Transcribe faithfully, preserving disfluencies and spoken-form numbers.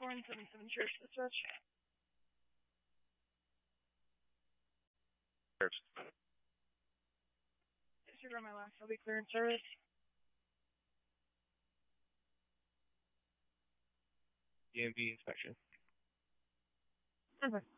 four and seven seven Church Dispatch. Church. Disregard my last. I'll be clear in service. D M V inspection. Okay.